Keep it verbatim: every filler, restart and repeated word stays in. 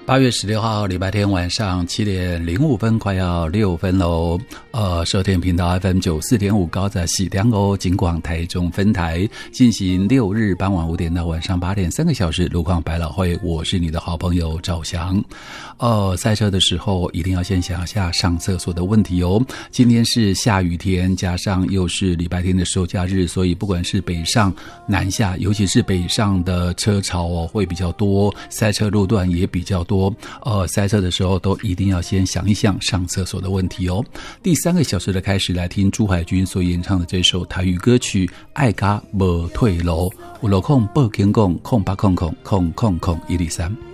八月十六号礼拜天晚上七点零五分，快要六分喽。呃，收听频道 F M 九四点五高在喜良哦，警广台中分台进行六日傍晚五点到晚上八点三个小时路况百老汇，我是你的好朋友赵翔。呃，赛车的时候一定要先想一下上厕所的问题哦。今天是下雨天，加上又是礼拜天的收假日，所以不管是北上南下，尤其是北上的车潮哦会比较多，赛车路段也比较多。呃，塞车的时候都一定要先想一想上厕所的问题哦。第三个小时的开始，来听朱海军所演唱的这首台语歌曲《爱家无退路》，有路空报警讲空八空空空空空一二三。